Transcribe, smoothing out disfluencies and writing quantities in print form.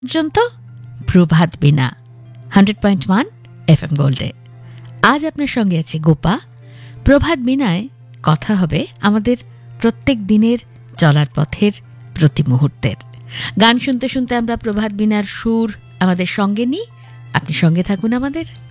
পর্যন্ত প্রভাত বিনা 100.1 FM গোল্ডে। আজ আপনার সঙ্গে আছে গোপা। প্রভাত বিনায় কথা হবে আমাদের প্রত্যেক দিনের চলার পথের প্রতি মুহূর্তের। গান শুনতে শুনতে আমরা প্রভাত বিনার সুর আমাদের সঙ্গে নিই। আপনি সঙ্গে থাকুন আমাদের।